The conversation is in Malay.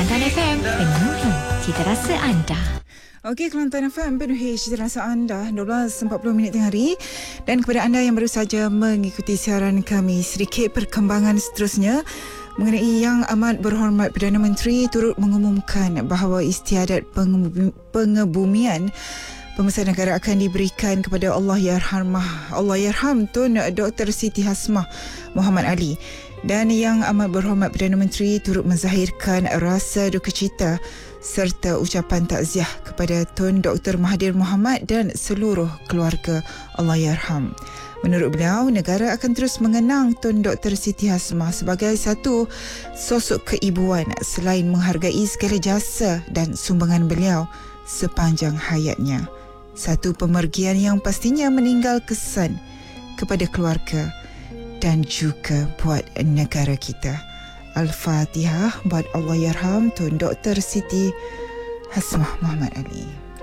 Kelantan FM, penuhi cita rasa anda. Okey, Kelantan FM penuhi cita rasa anda 12.40 tengah hari. Dan kepada anda yang baru saja mengikuti siaran kami, sedikit perkembangan seterusnya mengenai Yang Amat Berhormat Perdana Menteri turut mengumumkan bahawa istiadat pengebumian Pembesar Negara akan diberikan kepada Allahyarham Tun Dr. Siti Hasmah Muhammad Ali. Dan Yang Amat Berhormat Perdana Menteri turut menzahirkan rasa duka cita serta ucapan takziah kepada Tun Dr. Mahathir Mohamad dan seluruh keluarga Allahyarham. Menurut beliau, negara akan terus mengenang Tun Dr. Siti Hasmah sebagai satu sosok keibuan selain menghargai segala jasa dan sumbangan beliau sepanjang hayatnya. Satu pemergian yang pastinya meninggal kesan kepada keluarga dan juga buat negara kita. Al-Fatihah buat Allahyarham Tun Dr. Siti Hasmah Muhammad Ali.